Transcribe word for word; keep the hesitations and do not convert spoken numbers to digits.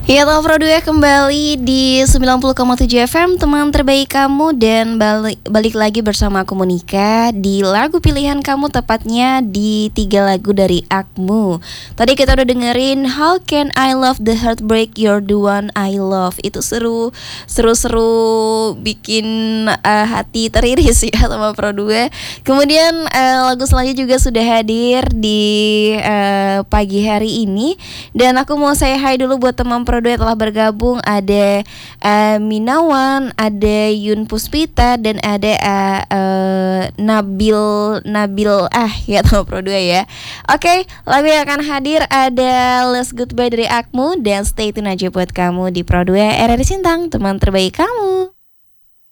Ya, teman Pro dua kembali di sembilan puluh koma tujuh F M, teman terbaik kamu. Dan balik, balik lagi bersama aku Monica di lagu pilihan kamu, tepatnya di tiga lagu dari Akmu. Tadi kita udah dengerin How Can I Love the Heartbreak, You're the One I Love. Itu seru, seru-seru, bikin uh, hati teriris ya teman Pro dua. Kemudian uh, lagu selanjutnya juga sudah hadir di uh, pagi hari ini. Dan aku mau say hi dulu buat teman Pro dua telah bergabung. Ada uh, Minawan, ada Yun Puspita, dan ada uh, uh, Nabil Nabil ah ya teman Pro dua ya. Oke, lagu yang akan hadir ada Let's Goodbye dari Akmu, dan stay tune aja buat kamu di Pro dua R R I Sintang, teman terbaik kamu.